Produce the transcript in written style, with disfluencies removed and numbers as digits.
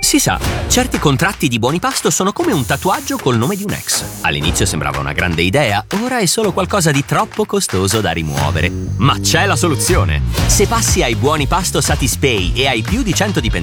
Si sa, certi contratti di buoni pasto sono come un tatuaggio col nome di un ex. All'inizio sembrava una grande idea, ora è solo qualcosa di troppo costoso da rimuovere. Ma c'è la soluzione! Se passi ai buoni pasto Satispay e hai più di 100 dipendenti